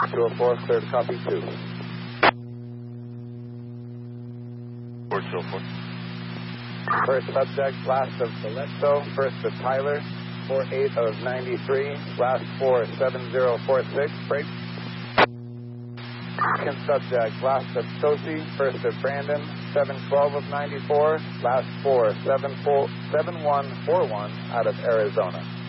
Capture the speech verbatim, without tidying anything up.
two oh four, cleared, copy two. four two oh four. First subject, last of Galesso, first of Tyler, four eight of ninety-three, last four seven zero four six, break. Second subject, last of Tosi, first of Brandon, seven twelve of ninety-four, last four seven one four one out of Arizona.